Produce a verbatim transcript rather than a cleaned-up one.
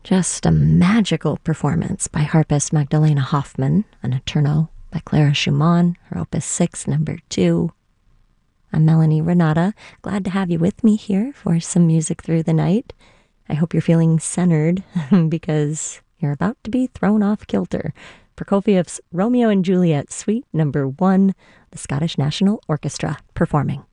Just a magical performance by harpist Magdalena Hoffmann, an Eterno by Clara Schumann, her Opus six, number two. I'm Melanie Renata, glad to have you with me here for some music through the night. I hope you're feeling centered because you're about to be thrown off kilter. Prokofiev's Romeo and Juliet, Suite number one, the Scottish National Orchestra performing.